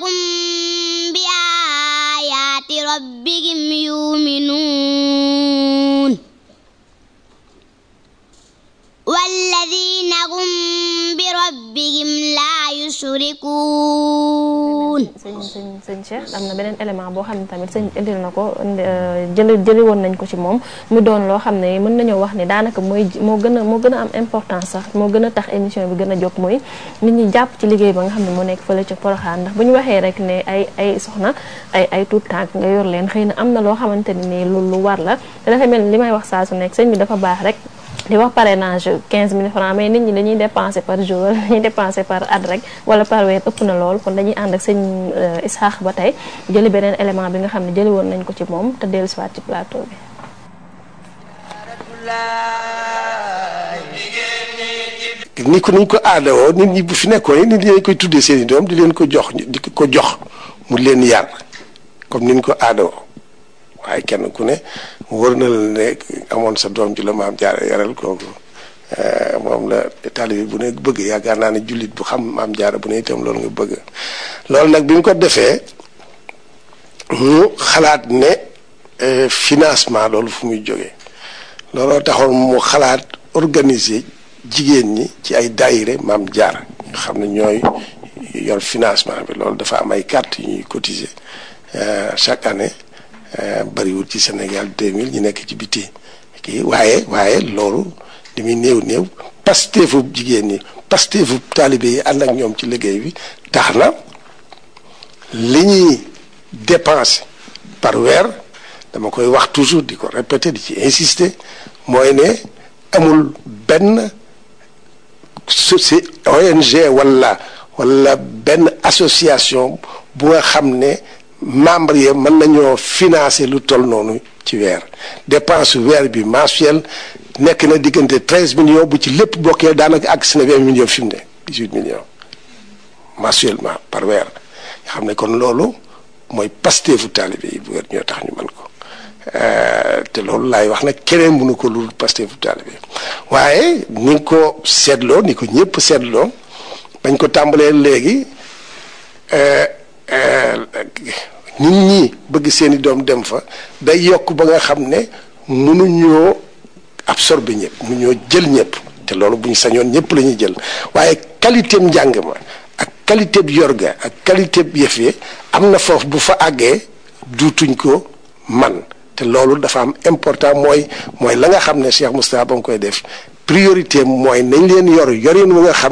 هم بآيات ربهم يؤمنون والذين هم بربهم لا يشركون. sëñ Cheikh am na beneen élément boo xam ne tamit sëñ indil na ko jëli woon nañ ko ci moom mu doon loo xam ne mën nañoo wax ni daanaka moo gën a am importance sax moo gën a tax émission bi gën a jóg mooy nit ñi jàpp ci liggéey ba nga xam ne moo nekk fële ca Porokhane ndax bu ñu waxee rek ne ay soxna ay tuut tànk nga yor leen xëy na am na loo xamante ni lu war la te dafa mel ni li may wax saa su nekk sëñ bi dafa baax rek di wax parrainage 15 000 francs mais nit ñi dañuy dépenser par jour dañuy dépenser par at rek wala par weer ëpp na lool kon dañuy ànd ak sëñ Isaax ba tey jëli beneen élément bi nga xam ne jëli woon nañ ko ci moom te dellu si waat ci plateau bi. ni ko aadawoo nit ñi bu fi nekkoon nit ñi dañ koy tuddee seen i doom di leen ko jox mu leen yar comme ni ñu ko aadawoo waaye kenn ku ne wër na la ne amoon sa doom ju la maam jaara yaral kooku moom la taalibe bu ne bëgg yaakaar naa ne jullit bu xam maam jaara bu ne itam loolu nga bëgg loolu nag bi mu ko defee mu xalaat ne financement loolu fu muy jógee looloo taxoon mu xalaat organiser jigéen ñi ci ay daayire maam jaara nga xam ne ñooy yor financement bi loolu dafa am ay carte yu ñuy cotiser chaque année bariwul ci Sénégal 2000 ñu nekk ci biti kii waaye loolu li muy néew pasteefu jigéen ñi pasteefu taalibe yi ànd ak ñoom ci liggéey bi tax na li ñuy dépenser par weer dama koy wax toujours di ko répéter di ci insister mooy ne amul benn ONG wala benn association bu nga xam ne membre yi mën nañoo financer lu toll noonu ci weer dépense weer bi mensuel nekk na diggante 13 millions bu ci lépp bokkee daanaka àgg si na 20 millions fi mu ne 18 millions mensuellement par weer nga xam ne kon loolu mooy pasteefu taalibe yi bu weer ñoo tax ñu mën ko te loolu laay wax nag keneen mënu ko lu pasteefu taalibe waaye ni ko seetloo ni ko ñëpp seetloo bañ ko tàmbalee léegi nit ñi bëgg seeni doom dem fa day yokk ba nga xam ne mënuñoo absorber ñëpp mënuñoo jël ñëpp te loolu bu ñu sañoon ñëpp la ñuy jël waaye qualité njàng ma ak qualité bi yorga ak qualité bi yëf yi am na foofu bu fa àggee duutuñ ko man te loolu dafa am important mooy la nga xam ne Cheikh Moustapha ba nga koy def priorité mooy nañ leen yorin wu nga xam